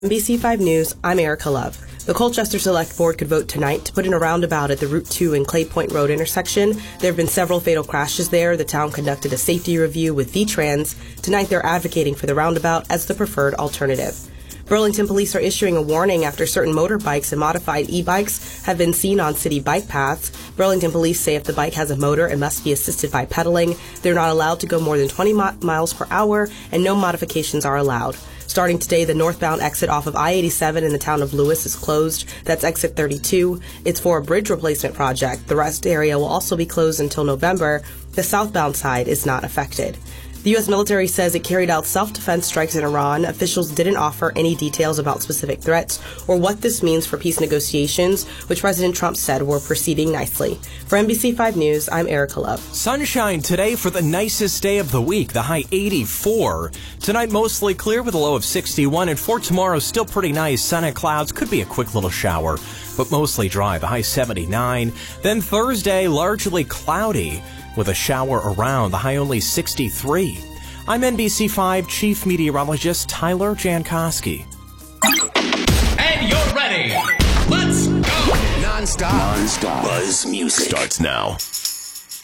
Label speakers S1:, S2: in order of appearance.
S1: NBC5 News, I'm Erica Love. The Colchester Select Board could vote tonight to put in a roundabout at the Route 2 and Clay Point Road intersection. There have been several fatal crashes there. The town conducted a safety review with VTrans. Tonight they're advocating for the roundabout as the preferred alternative. Burlington police are issuing a warning after certain motorbikes and modified e-bikes have been seen on city bike paths. Burlington police say if the bike has a motor, it must be assisted by pedaling. They're not allowed to go more than 20 miles per hour, and no modifications are allowed. Starting today, the northbound exit off of I-87 in the town of Lewis is closed. That's exit 32. It's for a bridge replacement project. The rest area will also be closed until November. The southbound side is not affected. The U.S. military says it carried out self-defense strikes in Iran. Officials didn't offer any details about specific threats or what this means for peace negotiations, which President Trump said were proceeding nicely. For NBC5 News, I'm Erica Love.
S2: Sunshine today for the nicest day of the week, the high 84. Tonight mostly clear with a low of 61, and for tomorrow still pretty nice. Sun and clouds, could be a quick little shower, but mostly dry, the high 79. Then Thursday, largely cloudy, with a shower around, the high only 63. I'm NBC5 Chief Meteorologist Tyler Jankowski.
S3: And you're ready. Let's go.
S4: Non-stop. Buzz music starts now.